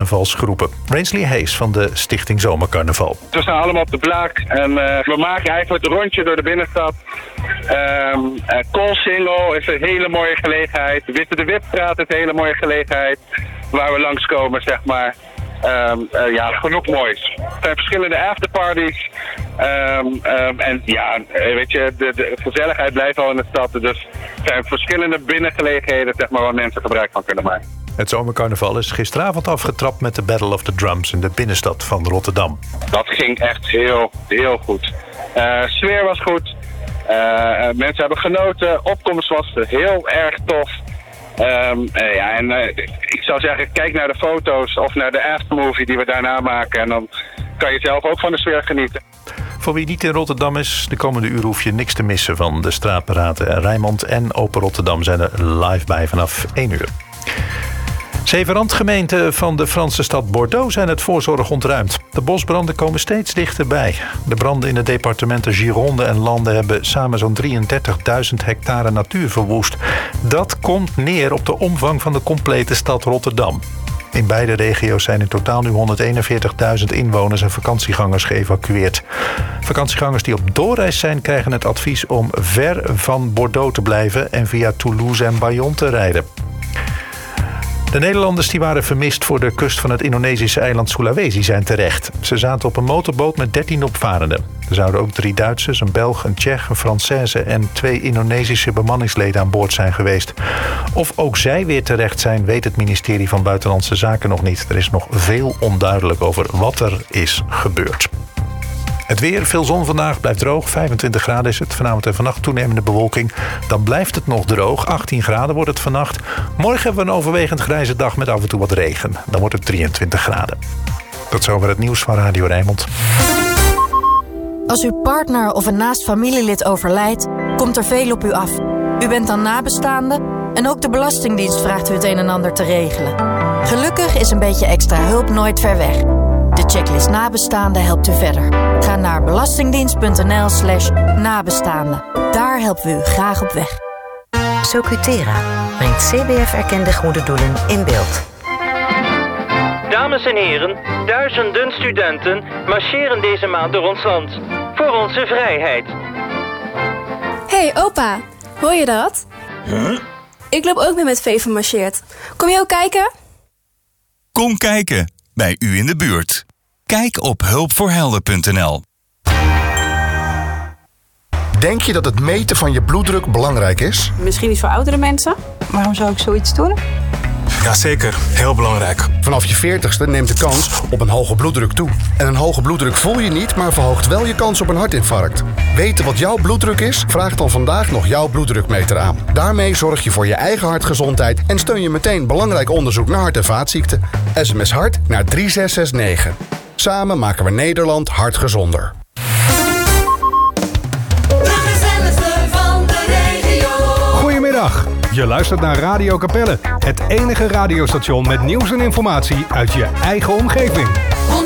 carnavalsgroepen. Rainslee Hayes van de Stichting Zomercarnaval. We staan allemaal op de Blaak en we maken eigenlijk het rondje door de binnenstad. Koolsingel is een hele mooie gelegenheid. Witte de Wipstraat is een hele mooie gelegenheid waar we langskomen, zeg maar. Genoeg moois. Er zijn verschillende afterparties. En ja, weet je, de gezelligheid blijft al in de stad. Dus er zijn verschillende binnengelegenheden, zeg maar, waar mensen gebruik van kunnen maken. Het zomercarnaval is gisteravond afgetrapt met de Battle of the Drums in de binnenstad van Rotterdam. Dat ging echt heel, heel goed. Sfeer was goed. Mensen hebben genoten. Opkomst was heel erg tof. Ik zou zeggen, kijk naar de foto's of naar de aftermovie die we daarna maken. En dan kan je zelf ook van de sfeer genieten. Voor wie niet in Rotterdam is, de komende uren hoef je niks te missen van de straatparaden. Rijnmond en Open Rotterdam zijn er live bij vanaf 1 uur. 7 randgemeenten van de Franse stad Bordeaux zijn uit voorzorg ontruimd. De bosbranden komen steeds dichterbij. De branden in de departementen Gironde en Lande hebben samen zo'n 33.000 hectare natuur verwoest. Dat komt neer op de omvang van de complete stad Rotterdam. In beide regio's zijn in totaal nu 141.000 inwoners en vakantiegangers geëvacueerd. Vakantiegangers die op doorreis zijn krijgen het advies om ver van Bordeaux te blijven en via Toulouse en Bayonne te rijden. De Nederlanders die waren vermist voor de kust van het Indonesische eiland Sulawesi zijn terecht. Ze zaten op een motorboot met 13 opvarenden. Er zouden ook 3 Duitsers, een Belg, een Tsjech, een Française en 2 Indonesische bemanningsleden aan boord zijn geweest. Of ook zij weer terecht zijn, weet het ministerie van Buitenlandse Zaken nog niet. Er is nog veel onduidelijk over wat er is gebeurd. Het weer, veel zon vandaag, blijft droog. 25 graden is het. Vanavond en vannacht toenemende bewolking. Dan blijft het nog droog. 18 graden wordt het vannacht. Morgen hebben we een overwegend grijze dag met af en toe wat regen. Dan wordt het 23 graden. Tot zover het nieuws van Radio Rijnmond. Als uw partner of een naast familielid overlijdt, komt er veel op u af. U bent dan nabestaande en ook de Belastingdienst vraagt u het een en ander te regelen. Gelukkig is een beetje extra hulp nooit ver weg. De checklist Nabestaanden helpt u verder. Ga naar belastingdienst.nl/nabestaanden. Daar helpen we u graag op weg. Socutera brengt CBF-erkende goede doelen in beeld. Dames en heren, duizenden studenten marcheren deze maand door ons land. Voor onze vrijheid. Hey opa, hoor je dat? Huh? Ik loop ook met Veven marcheert. Kom je ook kijken? Kom kijken, bij u in de buurt. Kijk op hulpvoorhelden.nl. Denk je dat het meten van je bloeddruk belangrijk is? Misschien iets voor oudere mensen. Waarom zou ik zoiets doen? Jazeker, heel belangrijk. Vanaf je 40ste neemt de kans op een hoge bloeddruk toe. En een hoge bloeddruk voel je niet, maar verhoogt wel je kans op een hartinfarct. Weten wat jouw bloeddruk is? Vraag dan vandaag nog jouw bloeddrukmeter aan. Daarmee zorg je voor je eigen hartgezondheid en steun je meteen belangrijk onderzoek naar hart- en vaatziekten. SMS hart naar 3669. Samen maken we Nederland hartgezonder. Goedemiddag, je luistert naar Radio Capelle. Het enige radiostation met nieuws en informatie uit je eigen omgeving.